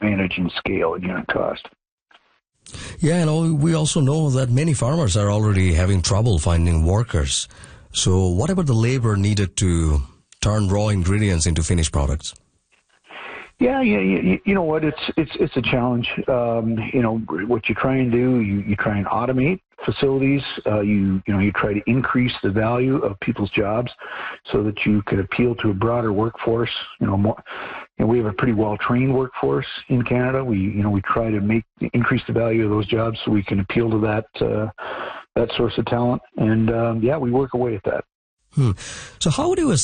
manage and scale and unit cost. Yeah, and we also know that many farmers are already having trouble finding workers. So what about the labor needed to turn raw ingredients into finished products? Yeah, you know what? It's a challenge. What you try and do, you try and automate facilities. You try to increase the value of people's jobs so that you could appeal to a broader workforce. We have a pretty well-trained workforce in Canada. We try to increase the value of those jobs so we can appeal to that source of talent. And we work away at that. So how do you